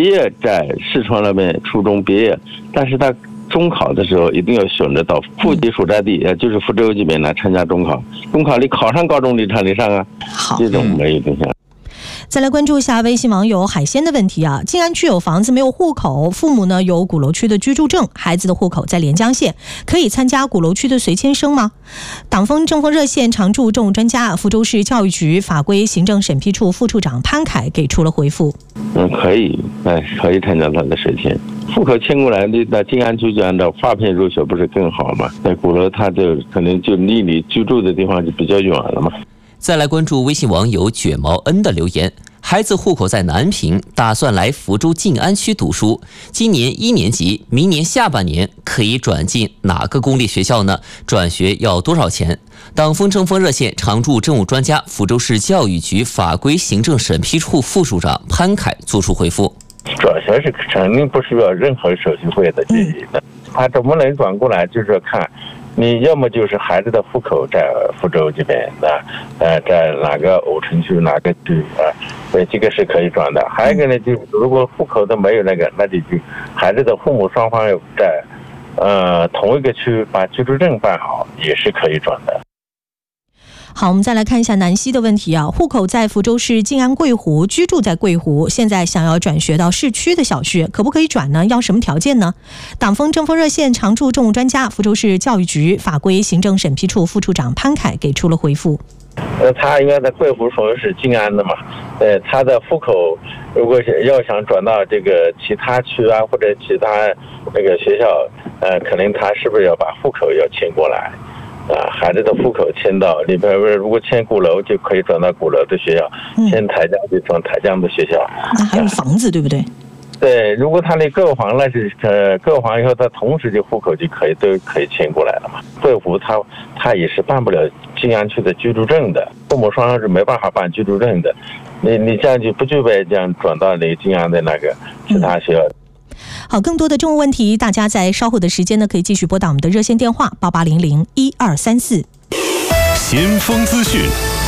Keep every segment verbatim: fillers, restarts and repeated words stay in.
业在四川那边初中毕业，但是他中考的时候一定要选择到副级所在地，也就是福州这边来参加中考。中考你考上高中你才能上啊，这种没有影响。 再来关注一下微信网友海鲜的问题啊，静安区有房子没有户口，父母呢有鼓楼区的居住证，孩子的户口在连江县，可以参加鼓楼区的随迁生吗？党风政风热线常驻政务专家、福州市教育局法规行政审批处副处长潘凯给出了回复。 嗯，可以，哎，可以参加他的随迁。户口迁过来的，那静安区就按照划片入学不是更好吗？在鼓楼他就可能就离你居住的地方就比较远了嘛。 再来关注微信网友卷毛恩的留言，孩子户口在南平，打算来福州静安区读书，今年一年级，明年下半年可以转进哪个公立学校呢？转学要多少钱？党风政风热线常驻政务专家、福州市教育局法规行政审批处副处长潘凯作出回复。 转学是肯定不需要任何手续费的这些的，他怎么能转过来？就是看你要么就是孩子的户口在福州这边的，呃，在哪个莦城区哪个区啊，所以这个是可以转的。还有一个呢，就是如果户口都没有那个，那就就孩子的父母双方在呃同一个区把居住证办好，也是可以转的。 好，我们再来看一下南希的问题啊，户口在福州市静安桂湖，居住在桂湖，现在想要转学到市区的小学，可不可以转呢？要什么条件呢？党风政风热线常驻政务专家、福州市教育局法规行政审批处副处长潘凯给出了回复。 呃，他应该在桂湖属于是静安的嘛，呃，他的户口如果要想转到这个其他区啊或者其他那个学校，呃，可能他是不是要把户口要迁过来？啊，孩子的户口迁到里边，如果迁鼓楼就可以转到鼓楼的学校，迁台江就转台江的学校。 那还有房子，对不对？ 对，如果他那购房那是呃购房以后，他同时就户口就可以都可以迁过来了嘛。桂湖他他也是办不了静安区的居住证的，父母双方是没办法办居住证的，你你这样就不具备这样转到那个静安的那个其他学校。嗯， 好，更多的政务问题，大家在稍后的时间呢，可以继续拨打我们的热线电话八八零零一二三四。 先锋资讯。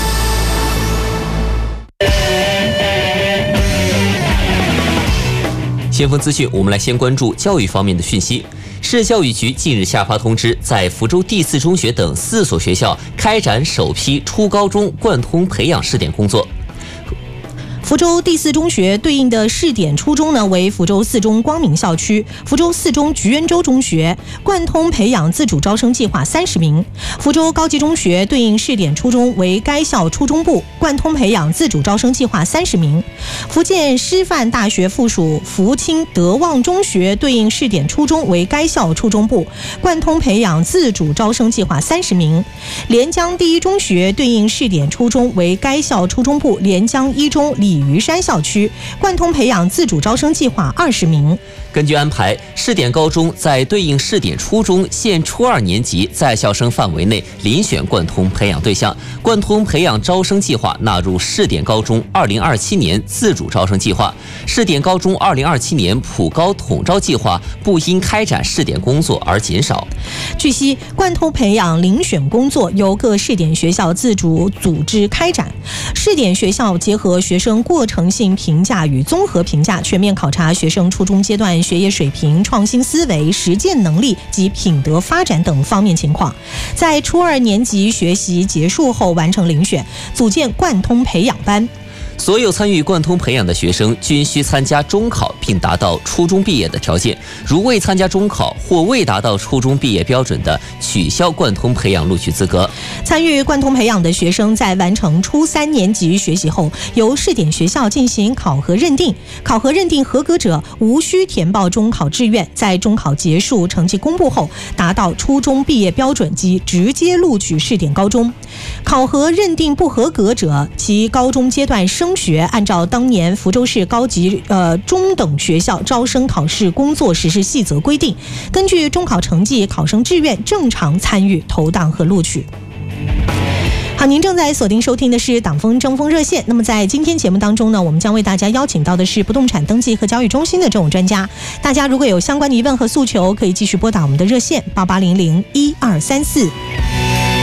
先锋资讯，我们来先关注教育方面的讯息。市教育局近日下发通知，在福州第四中学等四所学校开展首批初高中贯通培养试点工作。 福州第四中学对应的试点初中呢为福州四中光明校区，福州四中菊园洲中学，贯通培养自主招生计划三十名。福州高级中学对应试点初中为该校初中部，贯通培养自主招生计划三十名。福建师范大学附属福清德望中学对应试点初中为该校初中部，贯通培养自主招生计划三十名。连江第一中学对应试点初中为该校初中部，连江一中鲤鱼山校区，贯通培养自主招生计划二十名。 根据安排，试点高中在对应试点初中现初二年级在校生范围内遴选贯通培养对象，贯通培养招生计划纳入试点高中二零二七年自主招生计划。试点高中二零二七年普高统招计划不因开展试点工作而减少。 据悉，贯通培养遴选工作由各试点学校自主组织开展，试点学校结合学生过程性评价与综合评价，全面考察学生初中阶段学业水平、创新思维、实践能力及品德发展等方面情况，在初二年级学习结束后完成遴选，组建贯通培养班。 所有参与贯通培养的学生均需参加中考并达到初中毕业的条件，如未参加中考或未达到初中毕业标准的，取消贯通培养录取资格。 参与贯通培养的学生在完成初三年级学习后，由试点学校进行考核认定，考核认定合格者无需填报中考志愿，在中考结束成绩公布后达到初中毕业标准即直接录取试点高中。考核认定不合格者，其高中阶段升学按照当年福州市高级呃中等学校招生考试工作实施细则规定，根据中考成绩、考生志愿正常参与投档和录取。好，您正在锁定收听的是党风政风热线。那么在今天节目当中呢，我们将为大家邀请到的是不动产登记和交易中心的政务专家。大家如果有相关的疑问和诉求，可以继续拨打我们的热线八八零零一二三四。